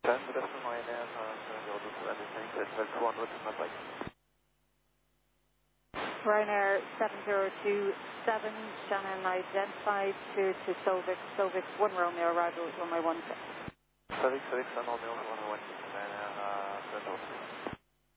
10, good afternoon, Ryanair 702 and descending to 200 to my flight. Ryanair 7027, Shannon identified to Solvik, Solvik 1 Romeo, arrival runway 16. Solvik, 1 Romeo, Ryanair 702.